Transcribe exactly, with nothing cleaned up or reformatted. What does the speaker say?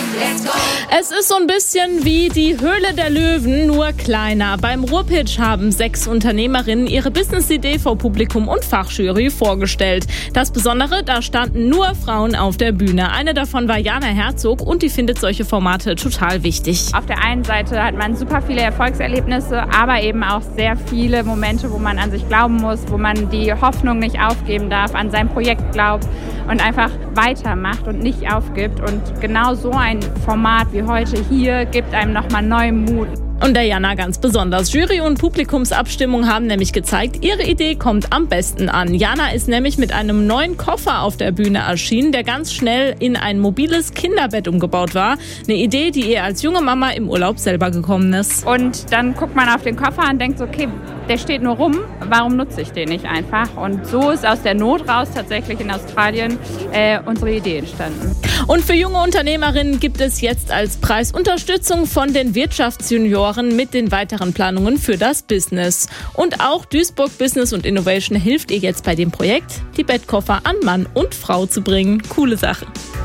Es ist so ein bisschen wie die Höhle der Löwen, nur kleiner. Beim Ruhrpitch haben sechs Unternehmerinnen ihre Businessidee vor Publikum und Fachjury vorgestellt. Das Besondere, da standen nur Frauen auf der Bühne. Eine davon war Jana Herzog und die findet solche Formate total wichtig. Auf der einen Seite hat man super viele Erfolgserlebnisse, aber eben auch sehr viele Momente, wo man an sich glauben muss, wo man die Hoffnung nicht aufgeben darf, an sein Projekt glaubt und einfach weitermacht und nicht aufgibt. Und genau so ein Format wie heute hier gibt einem nochmal neuen Mut. Und der Jana ganz besonders. Jury- und Publikumsabstimmung haben nämlich gezeigt, ihre Idee kommt am besten an. Jana ist nämlich mit einem neuen Koffer auf der Bühne erschienen, der ganz schnell in ein mobiles Kinderbett umgebaut war. Eine Idee, die ihr als junge Mama im Urlaub selber gekommen ist. Und dann guckt man auf den Koffer und denkt so, okay, der steht nur rum, warum nutze ich den nicht einfach? Und so ist aus der Not raus tatsächlich in Australien äh, unsere Idee entstanden. Und für junge Unternehmerinnen gibt es jetzt als Preis Unterstützung von den Wirtschaftsjunioren mit den weiteren Planungen für das Business. Und auch Duisburg Business und Innovation hilft ihr jetzt bei dem Projekt, die Bettkoffer an Mann und Frau zu bringen. Coole Sache.